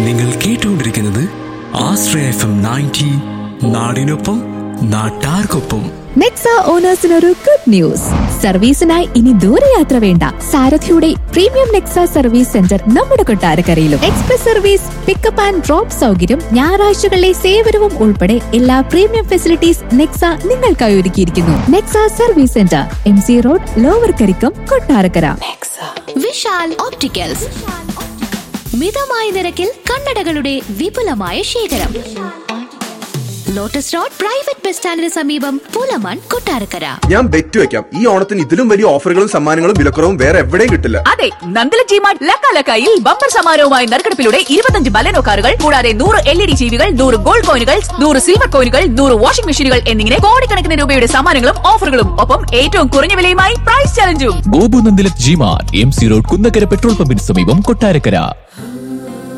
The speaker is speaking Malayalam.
നിങ്ങൾ കേട്ടുകൊണ്ടിരിക്കുന്നത് ആശ്രയ FM 90 നാടിനൊപ്പം നാട്ടാർക്കൊപ്പം. Nexa ഓണേഴ്സിനൊരു good news. സർവീസിനായി ഇനി ദൂരയാത്ര വേണ്ട. സാരഥിയുടെ പ്രീമിയം നെക്സ സർവീസ് സെന്റർ നമ്മുടെ കൊട്ടാരക്കരയിലും. Express service, pickup and drop സൗകര്യം, ഞായറാഴ്ചകളിലെ സേവനവും ഉൾപ്പെടെ എല്ലാ പ്രീമിയം ഫെസിലിറ്റീസ് നെക്സ നിങ്ങൾക്കായി ഒരുക്കിയിരിക്കുന്നു. Nexa service centre, MC road, lower Karikkam, Kottarakkara. Vishal opticals, മിതമായ നിരക്കിൽ കണ്ണടകളുടെ വിപുലമായ ശേഖരം. ലോട്ടസ് റോഡ് പ്രൈവറ്റ് ബസ് സ്റ്റാൻഡിന് സമീപം, പൂലമാൻ, കൊട്ടാരക്കര. ഞാൻ ബെറ്റ് വെക്കാം, ഈ ഓണത്തിന് ഇതിലും വലിയ ഓഫറുകളും സമ്മാനങ്ങളും വിലക്കുറവും വേറെ എവിടെയും കിട്ടില്ല. അതെ, നന്ദല ജിമാർട്ട് ലക്കാലക്കായിൽ ബമ്പർ സമാരവുമായി നറുക്കെടുപ്പിലൂടെ 25 ബലെനോ കാറുകൾ, കൂടാതെ 100 LED ടിവികൾ, 100 ഗോൾഡ് കോയിനുകൾ, 100 സിൽവർ കോയിനുകൾ, 100 വാഷിംഗ് മെഷീനുകൾ എന്നിങ്ങനെ കോടിക്കണക്കിന് രൂപയുടെ സമ്മാനങ്ങളും ഓഫറുകളും, ഒപ്പം ഏറ്റവും കുറഞ്ഞ വിലയുമായി price ചലഞ്ചും. Gopu Nandilath G-Mart, MC road, Kunnakkara petrol പമ്പിന് സമീപം, കൊട്ടാരക്കര.